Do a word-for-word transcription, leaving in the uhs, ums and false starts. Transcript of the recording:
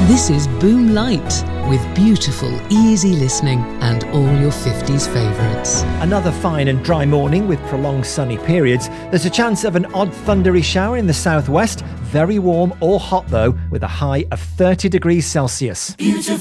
This is Boom Light, with beautiful, easy listening and all your fifties favourites. Another fine and dry morning with prolonged sunny periods. There's a chance of an odd thundery shower in the southwest. Very warm or hot though, with a high of thirty degrees Celsius. Beautiful.